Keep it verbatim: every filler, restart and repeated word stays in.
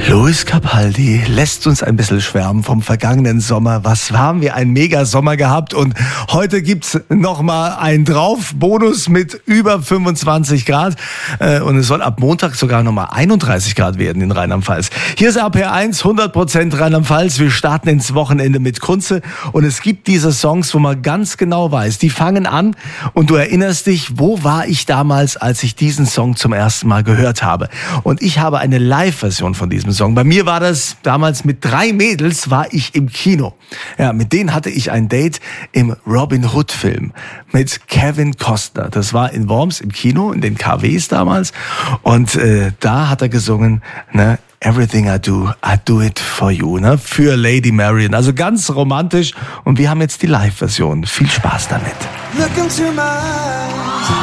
Lewis Capaldi lässt uns ein bisschen schwärmen vom vergangenen Sommer. Was haben wir einen Mega-Sommer gehabt und heute gibt's nochmal einen drauf. Bonus mit über fünfundzwanzig Grad und es soll ab Montag sogar nochmal einunddreißig Grad werden in Rheinland-Pfalz. Hier ist A P eins, hundert Prozent Rheinland-Pfalz. Wir starten ins Wochenende mit Kunze und es gibt diese Songs, wo man ganz genau weiß, die fangen an und du erinnerst dich, wo war ich damals, als ich diesen Song zum ersten Mal gehört habe. Und ich habe eine Live-Version von diesem Song. Bei mir war das damals mit drei Mädels, war ich im Kino. Ja, mit denen hatte ich ein Date im Robin Hood-Film mit Kevin Costner. Das war in Worms im Kino, in den K Ws damals. Und äh, da hat er gesungen, ne, Everything I do, I do it for you, ne, für Lady Marian. Also ganz romantisch. Und wir haben jetzt die Live-Version. Viel Spaß damit. Look into my eyes.